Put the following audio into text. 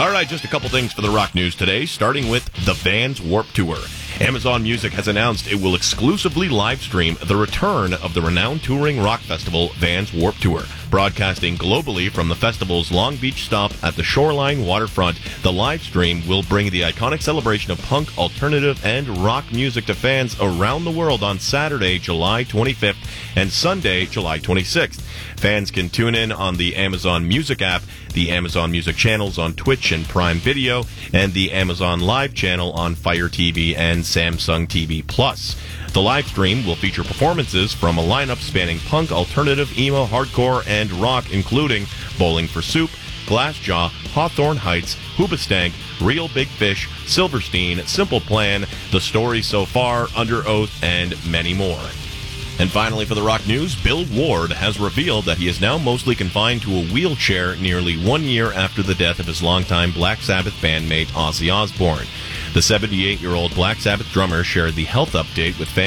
All right, just a couple things for the rock news today, starting with the Vans Warped Tour. Amazon Music has announced it will exclusively live stream the return of the renowned touring rock festival Vans Warped Tour. Broadcasting globally from the festival's Long Beach stop at the Shoreline waterfront, the live stream will bring the iconic celebration of punk, alternative, and rock music to fans around the world on Saturday, July 25th and Sunday, July 26th. Fans can tune in on the Amazon Music app, the Amazon Music channels on Twitch and Prime Video, and the Amazon Live channel on Fire TV and Samsung TV Plus. The live stream will feature performances from a lineup spanning punk, alternative, emo, hardcore, and rock, including Bowling for Soup, Glassjaw, Hawthorne Heights, Hoobastank, Real Big Fish, Silverstein, Simple Plan, The Story So Far, Under Oath, and many more. And finally, for the rock news, Bill Ward has revealed that he is now mostly confined to a wheelchair nearly 1 year after the death of his longtime Black Sabbath bandmate Ozzy Osbourne. The 78-year-old Black Sabbath drummer shared the health update with fans